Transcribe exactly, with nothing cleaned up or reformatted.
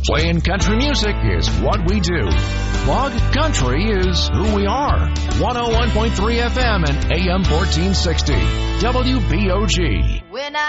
Playing country music is what we do. Bug Country is who we are. one oh one point three F M and A M fourteen sixty. W B O G. When I